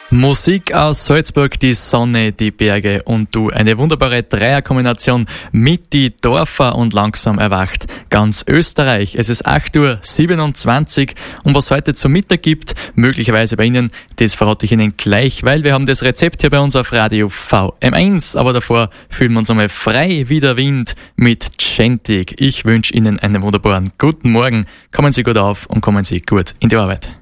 Musik aus Salzburg, die Sonne, die Berge und du. Eine wunderbare Dreierkombination mit die Dorfer und langsam erwacht. Ganz Österreich. Es ist 8:27 Uhr und was heute zum Mittag gibt, möglicherweise bei Ihnen, das verrate ich Ihnen gleich, weil wir haben das Rezept hier bei uns auf Radio VM1. Aber davor fühlen wir uns einmal frei wie der Wind mit Gentik. Ich wünsche Ihnen einen wunderbaren guten Morgen. Kommen Sie gut auf und kommen Sie gut in die Arbeit.